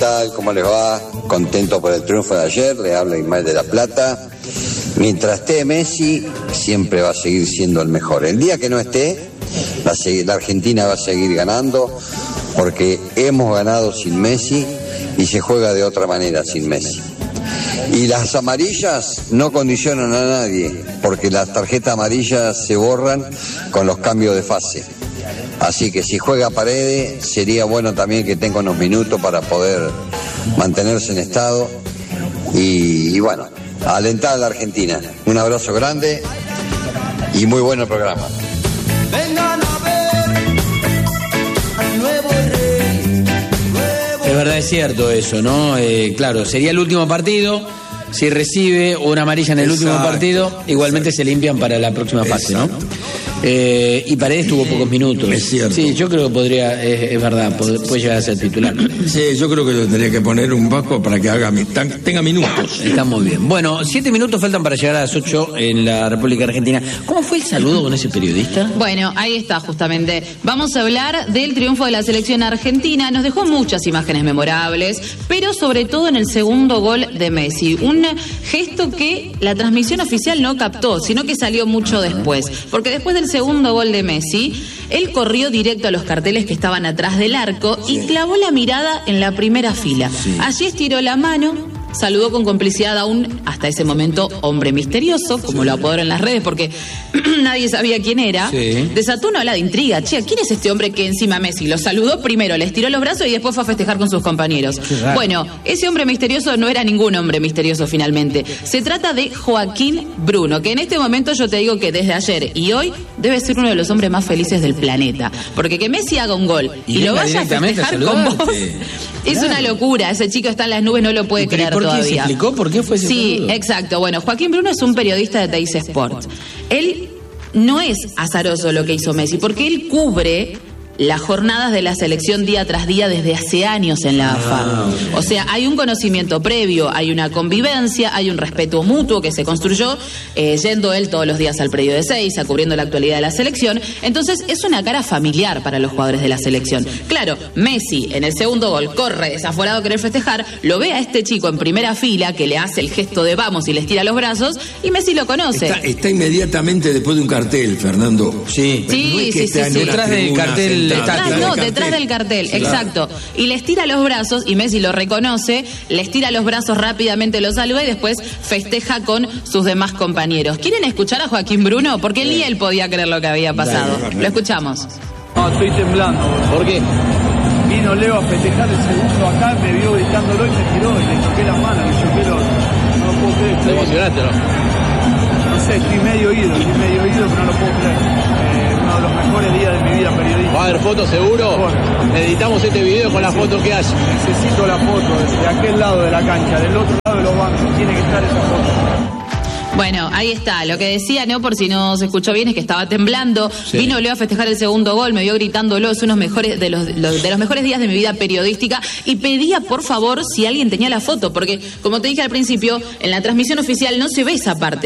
tal? ¿Cómo les va? Contento por el triunfo de ayer, le habla Ismael de la Plata. Mientras esté Messi, siempre va a seguir siendo el mejor. El día que no esté, la Argentina va a seguir ganando, porque hemos ganado sin Messi y se juega de otra manera sin Messi. Y las amarillas no condicionan a nadie, porque las tarjetas amarillas se borran con los cambios de fase. Así que si juega Paredes, sería bueno también que tenga unos minutos para poder mantenerse en estado. Y bueno, alentar a la Argentina. Un abrazo grande y muy bueno el programa. Vengan a ver al nuevo rey. Es verdad, es cierto eso, ¿no? Claro, sería el último partido. Si recibe una amarilla en el último partido, igualmente se limpian para la próxima fase, ¿no? Y Paredes tuvo pocos minutos. Es cierto. Sí, yo creo que podría, es verdad, puede llegar a ser titular. Sí, yo creo que lo tendría que poner un Vasco para que tenga minutos. Está muy bien. Bueno, 7 minutos faltan para llegar a las 8 en la República Argentina. ¿Cómo fue el saludo con ese periodista? Bueno, ahí está justamente. Vamos a hablar del triunfo de la selección argentina. Nos dejó muchas imágenes memorables, pero sobre todo en el segundo gol de Messi. Un gesto que la transmisión oficial no captó, sino que salió mucho después. Porque después del segundo gol de Messi, él corrió directo a los carteles que estaban atrás del arco y clavó la mirada en la primera fila. Allí estiró la mano, saludó con complicidad a un, hasta ese momento, hombre misterioso, como lo apodaron en las redes, porque nadie sabía quién era. Desató una ola de intriga. Che, ¿quién es este hombre que encima Messi lo saludó primero, le estiró los brazos y después fue a festejar con sus compañeros? Bueno, ese hombre misterioso no era ningún hombre misterioso finalmente. Se trata de Joaquín Bruno, que en este momento yo te digo que desde ayer y hoy debe ser uno de los hombres más felices del planeta. Porque que Messi haga un gol y lo vaya a festejar con vos... Es una locura, ese chico está en las nubes, no lo puede creer todavía. ¿Por qué se explicó? ¿Por qué fue ese saludo? Exacto. Bueno, Joaquín Bruno es un periodista de Teis Sport. Él no es azaroso lo que hizo Messi, porque él cubre las jornadas de la selección día tras día desde hace años en la AFA. O sea, hay un conocimiento previo, hay una convivencia, hay un respeto mutuo que se construyó, yendo él todos los días al predio de Seiza, cubriendo la actualidad de la selección. Entonces, es una cara familiar para los jugadores de la selección. Claro, Messi, en el segundo gol, corre desaforado a querer festejar, lo ve a este chico en primera fila, que le hace el gesto de vamos y le estira los brazos, y Messi lo conoce. Está inmediatamente después de un cartel, Fernando. Sí. Detrás del cartel. Detrás del cartel, exacto. Y le estira los brazos, y Messi lo reconoce, le estira los brazos rápidamente, lo saluda y después festeja con sus demás compañeros. ¿Quieren escuchar a Joaquín Bruno? Porque ni él podía creer lo que había pasado. Lo escuchamos. No, estoy temblando. ¿Por qué? Vino Leo a festejar el segundo acá, me vio gritándolo y me tiró y le choqué las manos, no lo puedo creer. ¿Te emocionaste, no? No sé, estoy medio ido, pero no lo puedo creer. Uno de los mejores días de mi vida periodística. ¿Va a haber fotos seguro? Bueno, editamos este video con la foto que hay. Necesito la foto de aquel lado de la cancha, del otro lado de los bancos. Tiene que estar esa foto. Bueno, ahí está. Lo que decía, ¿no? Por si no se escuchó bien, es que estaba temblando. Vino Leo a festejar el segundo gol, me vio gritándolo. Es uno de los mejores días de mi vida periodística. Y pedía, por favor, si alguien tenía la foto. Porque, como te dije al principio, en la transmisión oficial no se ve esa parte.